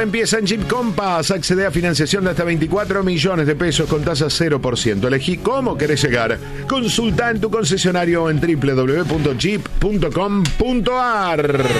empieza en Jeep Compass. Accede a financiación de hasta 24 millones de pesos con tasa 0%. Elegí cómo querés llegar. Consulta en tu concesionario o en www.jeep.com.ar.